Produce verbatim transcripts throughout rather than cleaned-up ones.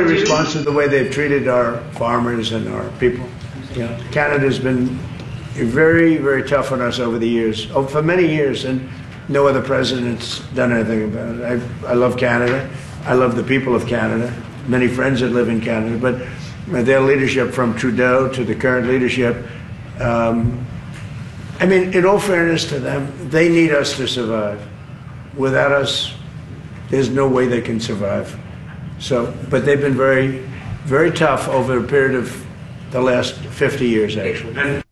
partly responds to the way they've treated our farmers and our people. You know, Canada's been very, very tough on us over the years, oh, for many years, and no other president's done anything about it. I, I love Canada. I love the people of Canada. Many friends that live in Canada, but their leadership, from Trudeau to the current leadership, um, I mean, in all fairness to them, they need us to survive. Without us, there's no way they can survive. So, but they've been very, very tough over a period of the last fifty years, actually.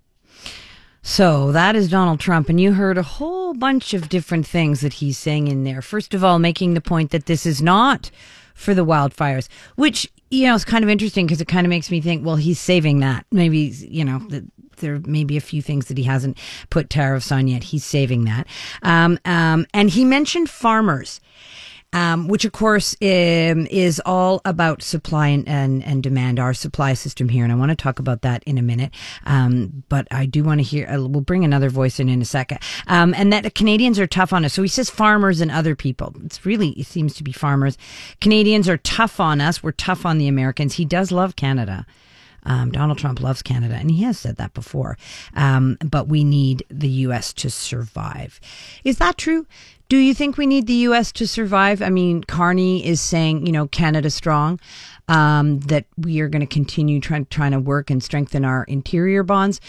So that is Donald Trump, and you heard a whole bunch of different things that he's saying in there. First of all, making the point that this is not for the wildfires, which, you know, is kind of interesting because it kind of makes me think, well, he's saving that. Maybe, you know, that there may be a few things that he hasn't put tariffs on yet. He's saving that. Um, um, and he mentioned farmers. Um, which of course um, is all about supply and, and, and demand, our supply system here. And I want to talk about that in a minute. Um, but I do want to hear, uh, we'll bring another voice in in a second. Um, and that Canadians are tough on us. So he says farmers and other people. It's really, it seems to be farmers. Canadians are tough on us. We're tough on the Americans. He does love Canada. Um, Donald Trump loves Canada, and he has said that before. Um, but we need the U S to survive. Is that true? Do you think we need the U S to survive? I mean, Carney is saying, you know, Canada strong, um, that we are going to continue trying trying to work and strengthen our interior bonds.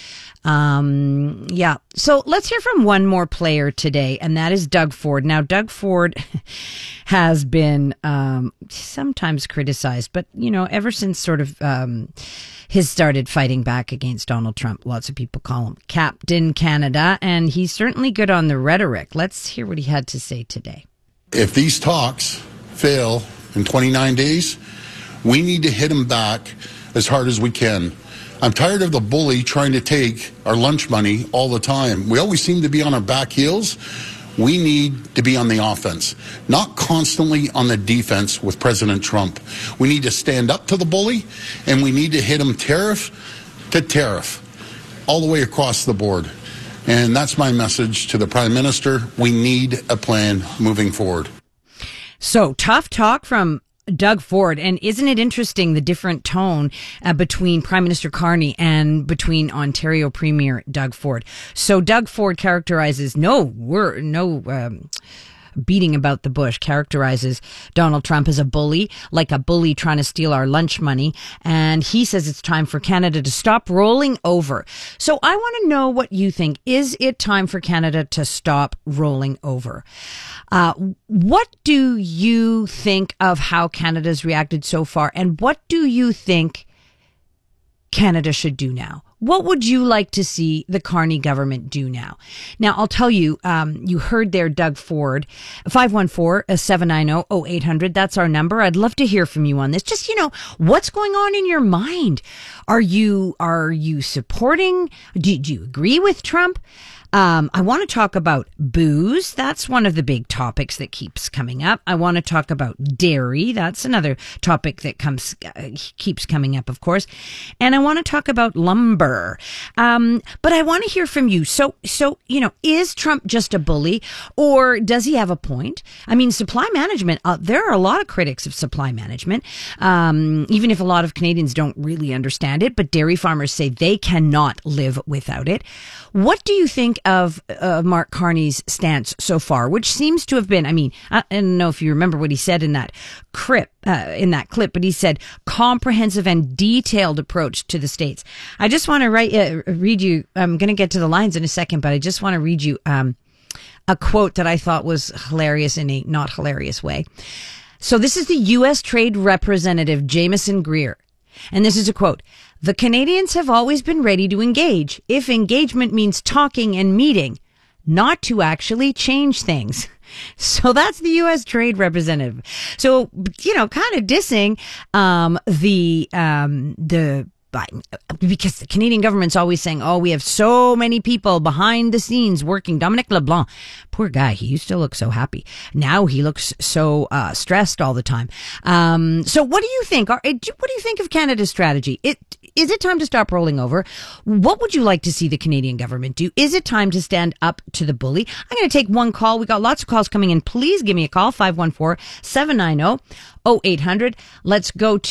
Um, yeah. So let's hear from one more player today, and that is Doug Ford. Now, Doug Ford has been um, sometimes criticized, but, you know, ever since sort of um, has started fighting back against Donald Trump, lots of people call him Captain Canada, and he's certainly good on the rhetoric. Let's hear what he had to say today. If these talks fail in twenty-nine days, we need to hit them back as hard as we can. I'm tired of the bully trying to take our lunch money all the time. We always seem to be on our back heels. We need to be on the offense, not constantly on the defense with President Trump. We need to stand up to the bully, and we need to hit him tariff to tariff, all the way across the board. And that's my message to the Prime Minister. We need a plan moving forward. So, tough talk from Doug Ford. And isn't it interesting, the different tone uh, between Prime Minister Carney and between Ontario Premier Doug Ford? So Doug Ford characterizes no, we're no, um, beating about the bush, characterizes Donald Trump as a bully, like a bully trying to steal our lunch money. And he says it's time for Canada to stop rolling over. So I want to know what you think. Is it time for Canada to stop rolling over? Uh, what do you think of how Canada's reacted so far? And what do you think Canada should do now? What would you like to see the Carney government do now? Now, I'll tell you, um, you heard there Doug Ford, five one four, seven nine zero, zero eight hundred. That's our number. I'd love to hear from you on this. Just, you know, what's going on in your mind? Are you, are you supporting? Do, do you agree with Trump? Um, I want to talk about booze. That's one of the big topics that keeps coming up. I want to talk about dairy. That's another topic that comes, uh, keeps coming up, of course. And I want to talk about lumber. Um, but I want to hear from you. So, so, you know, is Trump just a bully, or does he have a point? I mean, supply management, uh, there are a lot of critics of supply management. Um, even if a lot of Canadians don't really understand it, but dairy farmers say they cannot live without it. What do you think of uh, Mark Carney's stance so far, which seems to have been, I mean, I don't know if you remember what he said in that clip, uh, in that clip, but he said comprehensive and detailed approach to the states. I just want to write, uh, read you, I'm going to get to the lines in a second, but I just want to read you um, a quote that I thought was hilarious in a not hilarious way. So this is the U S Trade Representative, Jameson Greer. And this is a quote. "The Canadians have always been ready to engage, if engagement means talking and meeting, not to actually change things." So that's the U S Trade Representative. So, you know, kind of dissing um, the um, the because the Canadian government's always saying, oh, we have so many people behind the scenes working. Dominic LeBlanc, poor guy, he used to look so happy. Now he looks so uh, stressed all the time. Um, so what do you think? Are, what do you think of Canada's strategy? It, is it time to stop rolling over? What would you like to see the Canadian government do? Is it time to stand up to the bully? I'm going to take one call. We got lots of calls coming in. Please give me a call, five one four, seven nine zero, zero eight hundred. Let's go to